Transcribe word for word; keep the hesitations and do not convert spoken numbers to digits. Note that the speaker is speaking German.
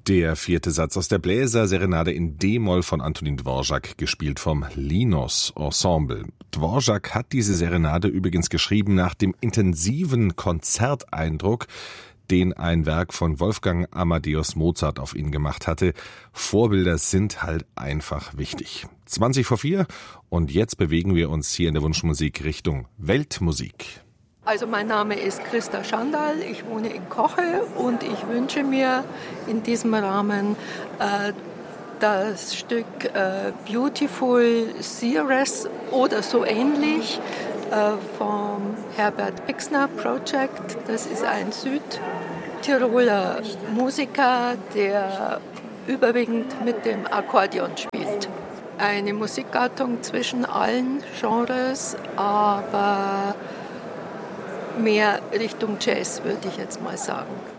Der vierte Satz aus der Bläser-Serenade in D-Moll von Antonin Dvorak, gespielt vom Linos Ensemble. Dvorak hat diese Serenade übrigens geschrieben nach dem intensiven Konzerteindruck, den ein Werk von Wolfgang Amadeus Mozart auf ihn gemacht hatte. Vorbilder sind halt einfach wichtig. zwanzig vor vier und jetzt bewegen wir uns hier in der Wunschmusik Richtung Weltmusik. Also mein Name ist Christa Schandal, ich wohne in Koche und ich wünsche mir in diesem Rahmen äh, das Stück äh, Beautiful Series oder so ähnlich äh, vom Herbert Pixner Project. Das ist ein Südtiroler Musiker, der überwiegend mit dem Akkordeon spielt. Eine Musikgattung zwischen allen Genres, aber mehr Richtung Jazz, würde ich jetzt mal sagen.